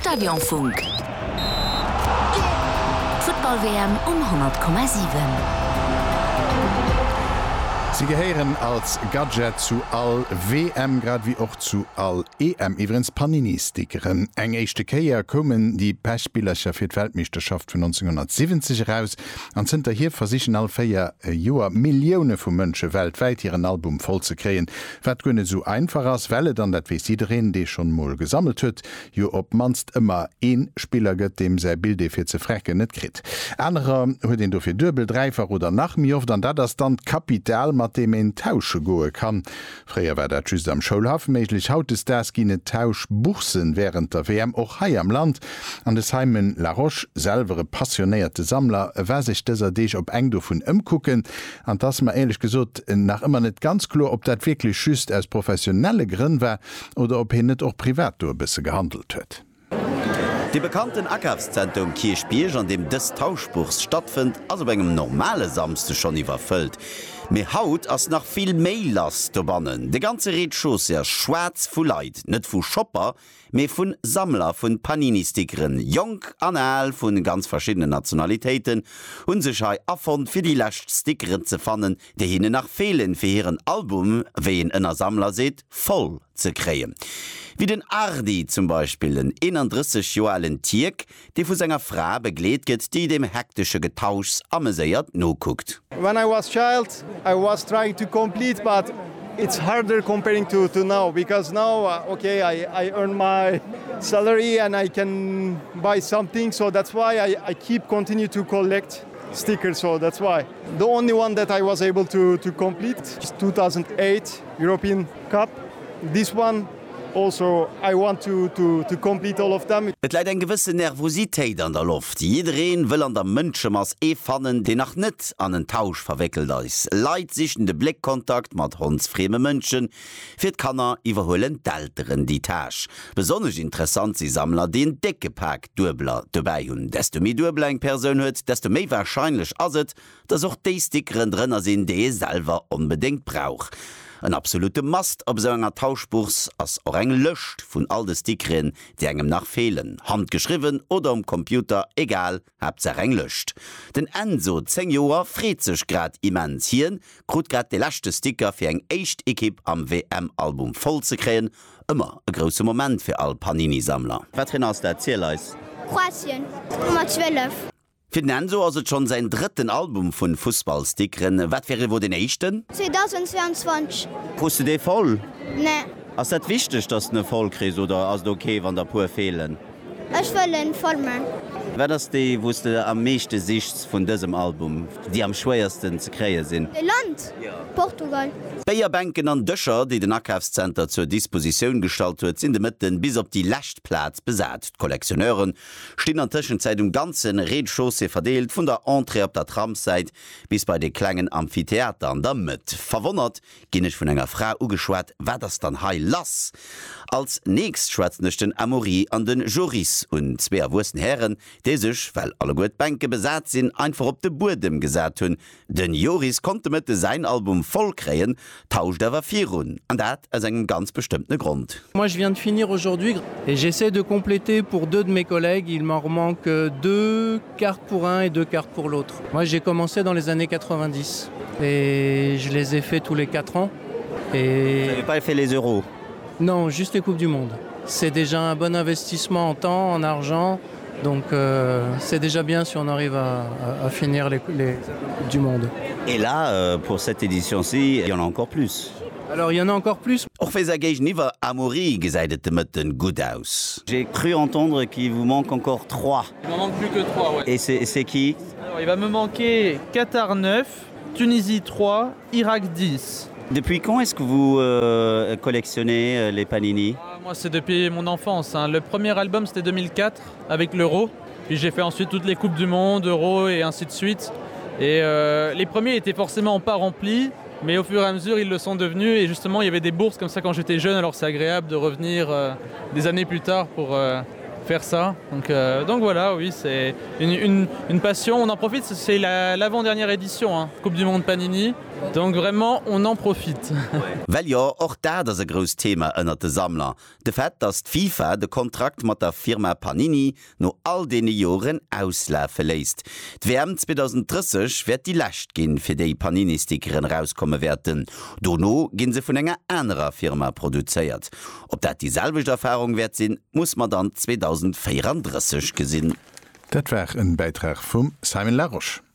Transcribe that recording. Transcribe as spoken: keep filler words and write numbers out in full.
Stadionfunk. Football-W M um hundert Komma sieben. Sie gehören als Gadget zu all W M, grad wie auch zu all E M. Übrigens Panini-Stickeren. Eng echte Keier kommen die Pechspielercher für die Weltmeisterschaft von neunzehnhundertsiebzig raus. Und sind da hier versichern all vier Jahre Millionen von Menschen weltweit ihren Album voll zu kriegen. Was gar nicht so einfach ist, weil dann das weiß jeder, der schon mal gesammelt hat, ja, ob manst immer ein Spieler gibt, dem sein Bild für zu frecken nicht kriegt. Andere hat ihn dafür Dürbel, Dreifach oder nach mir oft, dann das dann Kapital mit dem en Tausche goe kann. Fréier war dat just am Schoulhafen méiglich haut es das gine Tauschbuchsen während der W M och hai am Land. An des Heimen La Roche selvere passionéierte Sammler wär sich dëser deich op eng do vun ëmkucken, an das ma ehrlich gesot nach immer net ganz klar, ob dat wirklich schüst als professionelle Grinn war oder ob hin net auch privat do bisse gehandelt huet. Die bekannten Ackerfszentrum Kirchbierg, an dem des Tauschbuchs stattfindt, also bei engem normale Samste schon iwwerfüllt. Me haut ass nach viel Maillast do bannen. De ganze Reetchoss ja schwarz vu Leiit, net vu Shopper, me vun Sammler vun Panini-Stickeren, Jong anal vun ganz verschiedene Nationalitäten, hun sech hai affond fir die lächt Stickeren ze fannen, de hinne nach fehlen fir hireieren Album, wéi en ënner Sammler seet, voll ze kreien. Wie den Ardi zum Beispiel, den einunddreißig Joalen Tierk, die vu senger Frau begleet gët, die dem hektische Getauschs amüsiert no guckt. When I was child, I was trying to complete, but it's harder comparing to, to now, because now, uh, okay, I, I earn my salary and I can buy something, so that's why I, I keep continue to collect stickers, so that's why. The only one that I was able to, to complete is two thousand eight European Cup. This one, also, I want to, to, to complete all of them. Et leidt en gewisse Nervositéit an der Luft. Jiedereen will an der Mënsche mas e fannen, de nach net an den Tausch verwickelt is. Leiit sichchen de Blickkontakt mat hondsfreme Mënschen, fir d'Kanner iwwerhoelen d'Älteren die Tasch. Besonnech interessant si Sammler den Deckepack Dubler dobei hunn. Desto mi Dubler eng Persoun huet, desto méi wahrscheinlich aset, dats och déi Stickeren drënner sinn, dee e selver unbedingt brauch. Ein absolute Mast op so enger Tauschbuchs ass or eng löscht vun all de Stickeren, die engem nach fehlen, handgeschriven oder am Computer, egal, habt ze eng löscht. Den Enzo zehn Joer friet sech grad immens hien, krut grad de lachte Sticker fir eng echt Ekipp am W M-Album voll ze kreen, immer e grosse Moment fir all Panini-Sammler. Watrin aus der Erzähleis? Kroatien, Nummer zwölf. Für den Enzo also schon sein dritten Album von Fußballstickeren. Was wäre wohl den nächsten? zweitausendzweiundzwanzig. Hast du den voll? Nee. Ist das wichtig, dass du einen voll kriegst oder ist es okay, wenn da pur fehlen? Ich will einen voll machen. Wer das die, wo du am meisten siehst von diesem Album, die am schwersten zu kriegen sind? Das Land? Ja. Portugal. Beierbanken an Dëcher, die den Ackerfszenter zur Disposition gestaltet huet, sind mitten bis op die Lächtplatz besat. Kollektioneuren stehen an Tschenzeit um ganzen Reetchosse verdeelt, von der Entree op der Tramseit bis bei de klengen Amphitheater an der Mitte. Verwundert ginn ich vun enger Frau ugeschwert, wer das dann hei lass. Als nächst schwätznechten Amorie an den Joris und zwei erwursten Herren, die sich, weil alle gut Bänke besat sind, einfach op de Burdem gesat hun. Den Joris konnte mit sein Album voll kreen, tauscht er Virun. Und das ist ein ganz bestimmter Grund. Moi, je viens de finir aujourd'hui et j'essaie de compléter pour deux de mes collègues. Il m'en manque deux cartes pour un et deux cartes pour l'autre. Moi, j'ai commencé dans les années quatre-vingt-dix et je les ai fait tous les quatre ans. Et... Vous n'avez pas fait les euros? Non, juste les Coupes du Monde. C'est déjà un bon investissement en temps, en argent. Donc euh, c'est déjà bien si on arrive à, à, à finir les, les Coupes du Monde. Et là, euh, pour cette édition-ci, il y en a encore plus. Alors il y en a encore plus. Och fais agage niver Amaury gesäidete mit den Good House. J'ai cru entendre qu'il vous manque encore trois. Il m'en manque plus que trois, ouais. Et c'est, c'est qui? Alors, il va me manquer Qatar neuf, Tunisie trois, Irak dix. Depuis quand est-ce que vous euh, collectionnez euh, les Panini? Ah, moi, c'est depuis mon enfance. Hein. Le premier album, c'était deux mille quatre, avec l'Euro. Puis j'ai fait ensuite toutes les Coupes du Monde, Euro et ainsi de suite. Et euh, les premiers étaient forcément pas remplis, mais au fur et à mesure, ils le sont devenus. Et justement, il y avait des bourses comme ça quand j'étais jeune, alors c'est agréable de revenir euh, des années plus tard pour euh, faire ça. Donc, euh, donc voilà, oui, c'est une, une, une passion. On en profite, c'est la, l'avant-dernière édition, hein, Coupe du Monde Panini. Donc vraiment, on en profite. Well ja och da das e gros Thema ënner de Sammler. De Fett, dass FIFA de Kontrakt mat der Firma Panini no all dee Joren ausläfe läist. D W M zwanzig dreißig werd die Lächt ginn fir déi Panini-Stickeren rauskomme werden. Dono ginn se vun enger enrer Firma produzéiert. Ob dat dieselbecht Erfahrung wert sinn, muss man dann zwanzig vierunddreißig gesinn. Dat war een Beitrag vum Simon Laroche.